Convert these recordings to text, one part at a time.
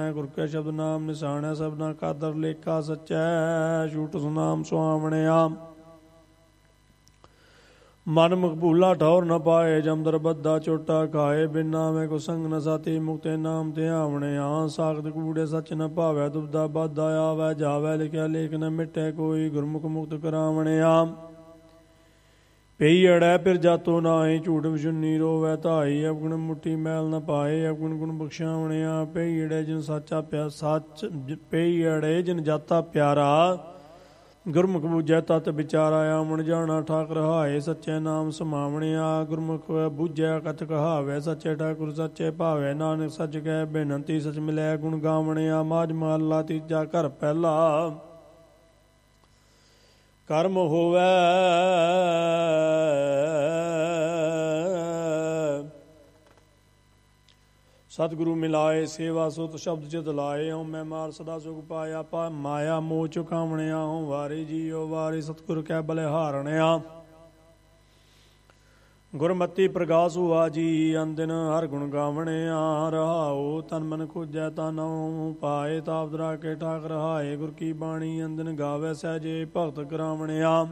ਗੁਰ ਕੈ ਸ਼ਬਦ ਨਾਮ ਨਿਸ਼ਾਨੈ ਸਭਨਾ ਕਾਦਰ ਲੇਖਾ ਸਚੈ ਛੂਟ ਸੁਨਾਮ ਸੁਹਾਵਣਿਆ ਮਨ ਮਕਬੂਲਾ ਠੌਰ ਨ ਪਾਏ ਜਮਦਰ ਬੱਧਾ ਚੋਟਾ ਖਾਏ ਬਿਨਾ ਮੈਂ ਕੋ ਸੰਗ ਨ ਸਾਤੀ ਮੁਕਤੇ ਨਾਮ ਤੇ ਆਵਣਿਆ ਸਾਖਤ ਕੂੜੇ ਸੱਚ ਨ ਭਾਵੈ ਦੁਬਦਾ ਬਾਧਾ ਆਵੈ ਜਾਵੈ ਲਿਖਿਆ ਲੇਖ ਨ ਮਿਟੈ ਕੋਈ ਗੁਰਮੁਖ ਮੁਕਤ ਕਰਾਵਣਿਆ ਪਈ ਅੜੈ ਫਿਰ ਜਾਤੋ ਨਾਹੀ ਝੂਠ ਵਿਸ਼ੁੰਨੀ ਰੋਵੈ ਧਾਈ ਅਵਗੁਣ ਮੁੱਠੀ ਮੈਲ ਨ ਪਾਏ ਅਵਗੁਣ ਗੁਣ ਬਖਸ਼ਾਵਣਿਆ ਪਈ ਅੜੇ ਜਿਨ ਸਾਚਾ ਪਿਆ ਸੱਚ ਪਈ ਅੜੇ ਜਿਨ ਜਾਤਾ ਪਿਆਰਾ ਗੁਰਮੁਖ ਬੂਝੈ ਤਤ ਵਿਚਾਰਾ ਆਮਣ ਜਾਣਾ ਠਾਕ ਰਹਾਏ ਸੱਚੇ ਨਾਮ ਸਮਾਵਣਿਆ ਗੁਰਮੁਖ ਬੂਝੈ ਕਥ ਕਹਾਵੈ ਸੱਚੇ ਠਾਕੁਰ ਸੱਚੇ ਭਾਵੈ ਨਾਨਕ ਸੱਚ ਕਹਿ ਬੇਨੰਤੀ ਸਚ ਮਿਲੈ ਗੁਣ ਗਾਵਣਿਆ ਮਾਝ ਮਹੱਲਾ ਤੀਜਾ ਘਰ ਪਹਿਲਾ ਕਰਮ ਹੋਵੈ ਸਤਿਗੁਰੂ ਮਿਲਾਏ ਸੇਵਾ ਸੁਤ ਸ਼ਬਦ ਚਿਤ ਲਾਏ ਓਂ ਮੈਂ ਮਾਰ ਸਦਾ ਸੁਖ ਪਾਇਆ ਪਾ ਮਾਇਆ ਮੋਹ ਚੁਕਾਵਣਿਆ ਓਂ ਵਾਰੀ ਜੀਓ ਵਾਰੀ ਸਤਿਗੁਰ ਕੈ ਬਲਿਹਾਰਣਿਆ ਗੁਰਮਤੀ ਪ੍ਰਗਾਸ ਹੁਆ ਜੀ ਅੰਦਿਨ ਹਰ ਗੁਣ ਗਾਵਣਿਆ ਰਹਾਓ ਤਨ ਮਨ ਖੋਜੈ ਤਨਉ ਪਾਏ ਤਾਪ ਦਰਾ ਕੇ ਠਾਕ ਰਹਾਏ ਗੁਰ ਕੀ ਬਾਣੀ ਅੰਦਿਨ ਗਾਵੇ ਸਹਿਜੇ ਭਗਤ ਕਰਾਵਣਿਆ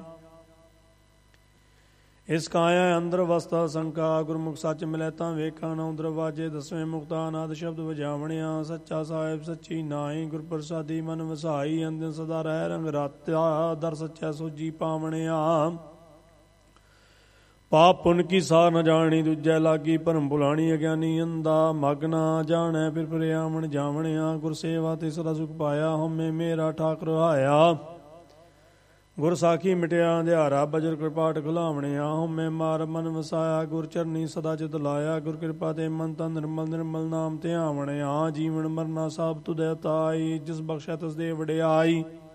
ਇਸ ਕਾਇਆ ਅੰਦਰ ਵਸਤਾ ਸੰਕਾ ਗੁਰਮੁਖ ਸੱਚ ਮਿਲੈ ਤਾਂ ਵੇਖਾਂ ਨੌ ਦਰਵਾਜੇ ਦਸਵੇਂ ਮੁਕਤਾ ਅਨਾਦ ਸ਼ਬਦ ਵਜਾਵਣਿਆ ਸੱਚਾ ਸਾਹਿਬ ਸੱਚੀ ਨਾਈ ਗੁਰ ਪ੍ਰਸਾਦੀ ਮਨ ਵਸਾਈ ਅੰਦਿਨ ਸਦਾ ਰਹਿ ਰੰਗ ਰਾਤਿਆ ਦਰ ਸੱਚਾ ਸੋਜੀ ਪਾਵਣਿਆ ਪਾਪ ਪੁੰਨ ਕੀ ਸਾਰ ਨ ਜਾਣੀ ਦੂਜੈ ਲਾਗੀ ਭਰਮ ਭੁਲਾਣੀ ਅਗਿਆਨੀ ਅੰਦਾ ਮਗ ਨਾ ਜਾਣੈ ਫਿਰ ਪ੍ਰਿਆਵਣ ਜਾਵਣਿਆ ਗੁਰ ਸੇਵਾ ਤੇ ਸਦਾ ਸੁਖ ਪਾਇਆ ਹਉਮੈ ਮੇਰਾ ਠਾਕ ਰਹਾਇਆ ਗੁਰ ਸਾਖੀ ਮਿਟਿਆ ਅੰਧਿਆਰਾ ਬਜਰ ਕਿਰਪਾਟ ਖੁਲਾਵਣਿਆ ਹਉਮੈ ਮਾਰ ਮਨ ਵਸਾਇਆ ਗੁਰ ਚਰਨੀ ਸਦਾ ਚਿਤ ਲਾਇਆ ਗੁਰ ਕਿਰਪਾ ਤੇ ਮਨ ਤਨ ਨਿਰਮਲ ਨਿਰਮਲ ਨਾਮ ਧਿਆਵਣਿਆ ਜੀਵਨ ਮਰਨਾ ਸਭ ਤੁਧੈ ਤਾਈ ਜਿਸ ਬਖਸ਼ੈ ਤਿਸ ਦੇ ਵਡਿਆਈ